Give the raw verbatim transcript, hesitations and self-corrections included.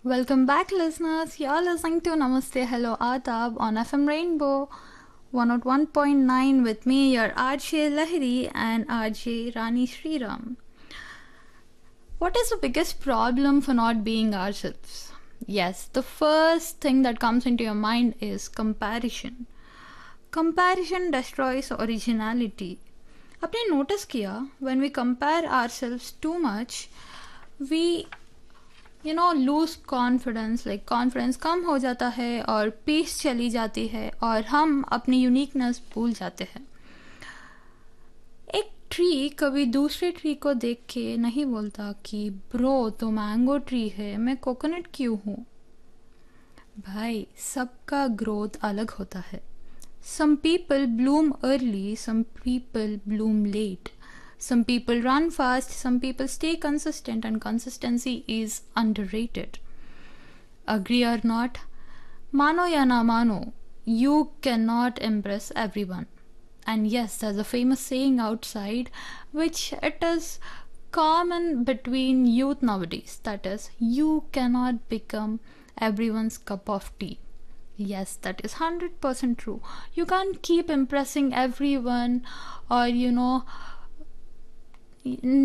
Welcome back, listeners. You're listening to Namaste Hello Adab on F M Rainbow one oh one point nine with me, your R J Lahiri and R J Rani Sriram. What is the biggest problem for not being ourselves? Yes, the first thing that comes into your mind is comparison. Comparison destroys originality. आपने notice किया, when we compare ourselves too much, we you know lose confidence, like confidence कम हो जाता है और peace चली जाती है और हम अपनी uniqueness भूल जाते हैं. एक ट्री कभी दूसरे ट्री को देख के नहीं बोलता कि ब्रो तो मैंगो ट्री है, मैं कोकोनट क्यों हूँ. भाई, सबका ग्रोथ अलग होता है. Some people bloom early, some people bloom late. Some people run fast, some people stay consistent, and consistency is underrated. Agree or not? Mano ya na mano, you cannot impress everyone. And yes, there's a famous saying outside, which it is common between youth nowadays. That is, you cannot become everyone's cup of tea. Yes, that is one hundred percent true. You can't keep impressing everyone or, you know,